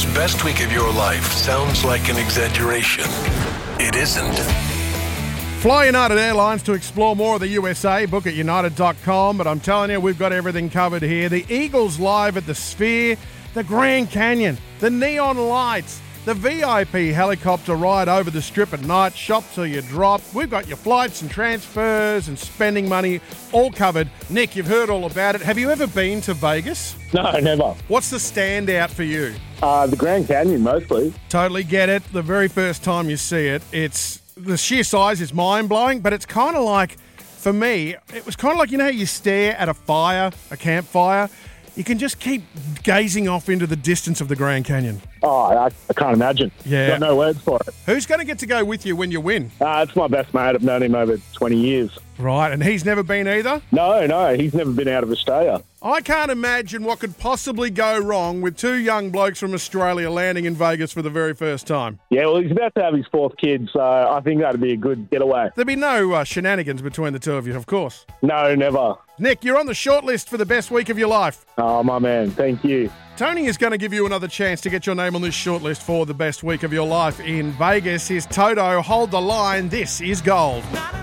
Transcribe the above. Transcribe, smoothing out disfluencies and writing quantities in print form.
Vegas' best week of your life sounds like an exaggeration. It isn't. Fly United Airlines to explore more of the USA. Book at united.com. But I'm telling you, we've got everything covered here. The Eagles live at the Sphere, the Grand Canyon, the neon lights, the VIP helicopter ride over the Strip at night, shop till you drop. We've got your flights and transfers and spending money all covered. Nick, you've heard all about it. Have you ever been to Vegas? No, never. What's the standout for you? The Grand Canyon, mostly. Totally get it. The very first time you see it, the sheer size is mind-blowing, but it's kind of like, for me, it was kind of like, you know how you stare at a campfire? You can just keep gazing off into the distance of the Grand Canyon. Oh, I can't imagine. Yeah. Got no words for it. Who's going to get to go with you when you win? It's my best mate. I've known him over 20 years. Right, and he's never been either? No, he's never been out of Australia. I can't imagine what could possibly go wrong with two young blokes from Australia landing in Vegas for the very first time. Yeah, well, he's about to have his fourth kid, so I think that'd be a good getaway. There'd be no shenanigans between the two of you, of course. No, never. Nick, you're on the shortlist for the best week of your life. Oh, my man. Thank you. Tony is going to give you another chance to get your name on this shortlist for the best week of your life in Vegas. Here's Toto, Hold the Line. This is Gold.